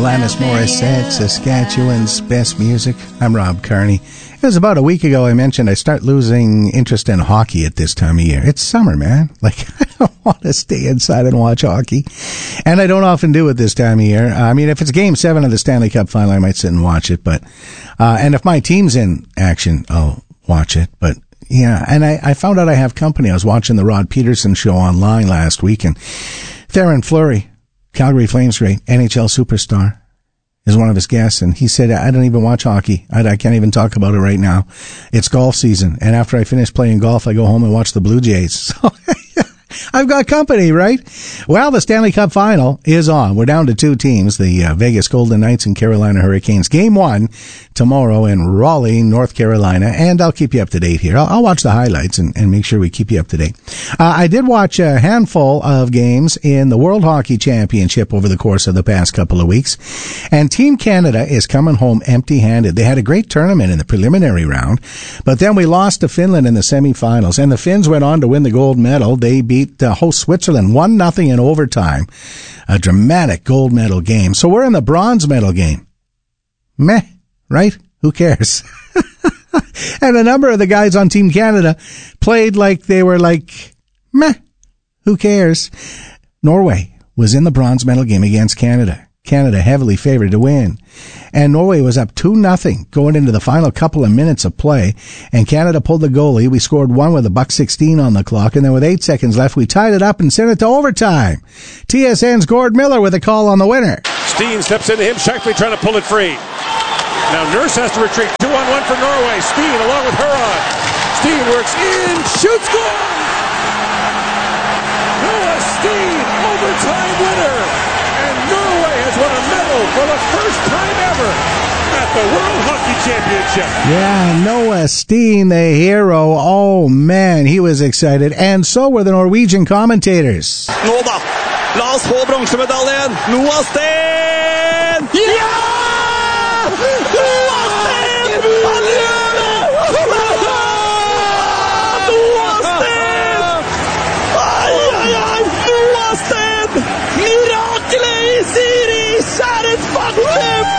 Alanis Morissette, Saskatchewan's best music. I'm Rob Carney. It was about a week ago I mentioned I start losing interest in hockey at this time of year. It's summer, man. Like, I don't want to stay inside and watch hockey. And I don't often do it this time of year. I mean, if it's Game 7 of the Stanley Cup Final, I might sit and watch it. But, and if my team's in action, I'll watch it. But, yeah, and I found out I have company. I was watching the Rod Peterson show online last week, and Theoren Fleury, Calgary Flames great, NHL superstar, is one of his guests, and he said, I don't even watch hockey. I can't even talk about it right now. It's golf season, and after I finish playing golf, I go home and watch the Blue Jays. So I've got company, right? Well, the Stanley Cup Final is on. We're down to two teams, the Vegas Golden Knights and Carolina Hurricanes. Game 1 tomorrow in Raleigh, North Carolina, and I'll keep you up to date here. I'll watch the highlights and make sure we keep you up to date. I did watch a handful of games in the World Hockey Championship over the course of the past couple of weeks, and Team Canada is coming home empty-handed. They had a great tournament in the preliminary round, but then we lost to Finland in the semifinals, and the Finns went on to win the gold medal. They beat host Switzerland 1-0 in overtime. A dramatic gold medal game. So we're in the bronze medal game. Meh, right? Who cares? And a number of the guys on Team Canada played like they were like, meh, who cares? Norway was in the bronze medal game against Canada. Canada heavily favored to win. And Norway was up 2-0 going into the final couple of minutes of play. And Canada pulled the goalie. We scored one with $1:16 on the clock. And then with 8 seconds left, we tied it up and sent it to overtime. TSN's Gord Miller with a call on the winner. Steen steps into him, Shifley trying to pull it free. Now Nurse has to retreat. 2-on-1 for Norway. Steen along with Huron. Steen works in, shoots, goal! Noah Steen, overtime winner. Norway has won a medal for the first time ever at the World Hockey Championship. Yeah, Noah Steen, the hero. Oh, man, he was excited. And so were the Norwegian commentators. Nå da, la oss få bronsemedaljen. Noah Steen! Ja! Noah Steen! Han gjør det! Noah Steen! Ai, ai, ai, Noah Steen! Mirakelet i Siri! Kjære faktum!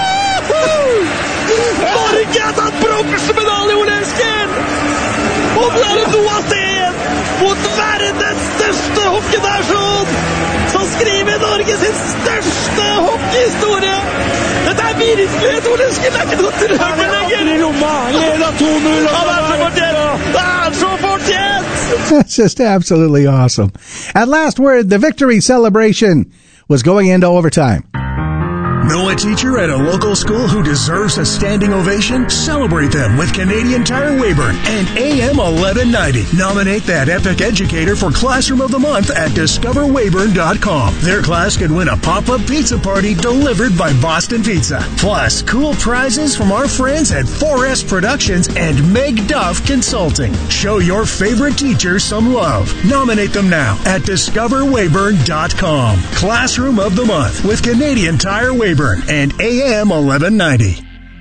Norge har tatt bronsemedalje, Ole Esken! Og det er Noah Steen mot verdens største hockeynasjon som skriver Norge sin største hockeyhistorie! Dette er virkelighet, Ole Esken! Det er ikke noe drømme lenger! I lomma, leder 2-0! Han er så fortjent! Det er så fortjent! That's just absolutely awesome. At last word, the victory celebration was going into overtime. Know a teacher at a local school who deserves a standing ovation? Celebrate them with Canadian Tire Weyburn and AM 1190. Nominate that epic educator for Classroom of the Month at discoverweyburn.com. Their class can win a pop-up pizza party delivered by Boston Pizza. Plus, cool prizes from our friends at 4S Productions and Meg Duff Consulting. Show your favorite teacher some love. Nominate them now at discoverweyburn.com. Classroom of the Month with Canadian Tire Weyburn and AM 1190.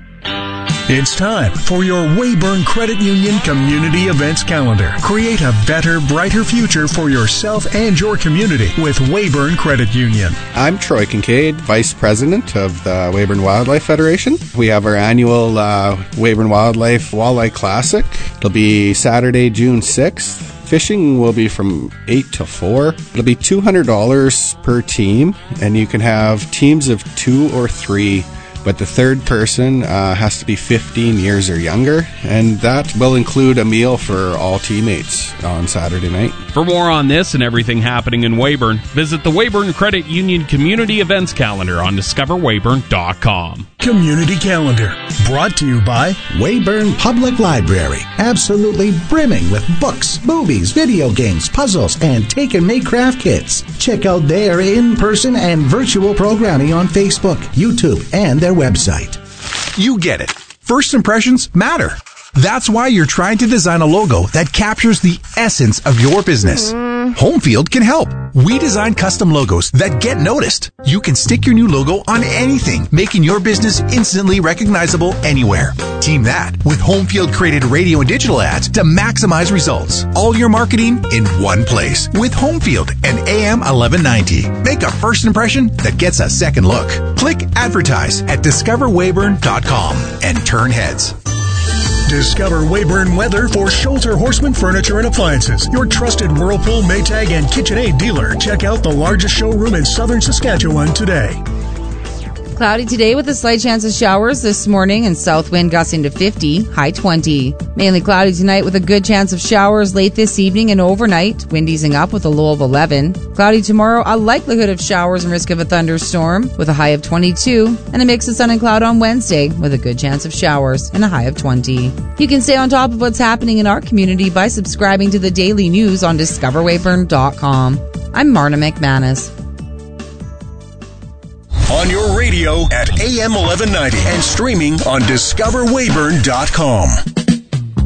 It's time for your Weyburn Credit Union Community Events Calendar. Create a better, brighter future for yourself and your community with Weyburn Credit Union. I'm Troy Kincaid, Vice President of the Weyburn Wildlife Federation. We have our annual Weyburn Wildlife Walleye Classic. It'll be Saturday, June 6th. Fishing will be from 8 to 4. It'll be $200 per team, and you can have teams of 2 or 3, but the third person has to be 15 years or younger, and that will include a meal for all teammates on Saturday night. For more on this and everything happening in Weyburn, visit the Weyburn Credit Union Community Events Calendar on discoverweyburn.com. Community Calendar, brought to you by Weyburn Public Library, absolutely brimming with books, movies, video games, puzzles, and take-and-make craft kits. Check out their in-person and virtual programming on Facebook, YouTube, and their website. You get it. First impressions matter. That's why you're trying to design a logo that captures the essence of your business. Homefield can help. We design custom logos that get noticed. You can stick your new logo on anything, making your business instantly recognizable anywhere. Team that with Homefield created radio and digital ads to maximize results. All your marketing in one place with Homefield and AM 1190. Make a first impression that gets a second look. Click advertise at discoverwayburn.com and turn heads. Discover Weyburn Weather for Schulter Horseman Furniture and Appliances, your trusted Whirlpool, Maytag, and KitchenAid dealer. Check out the largest showroom in southern Saskatchewan today. Cloudy today with a slight chance of showers this morning and south wind gusting to 50, high 20. Mainly cloudy tonight with a good chance of showers late this evening and overnight. Wind easing up with a low of 11. Cloudy tomorrow, a likelihood of showers and risk of a thunderstorm with a high of 22. And a mix of sun and cloud on Wednesday with a good chance of showers and a high of 20. You can stay on top of what's happening in our community by subscribing to the daily news on discoverwayburn.com. I'm Marna McManus. On your radio at AM 1190 and streaming on discoverwayburn.com.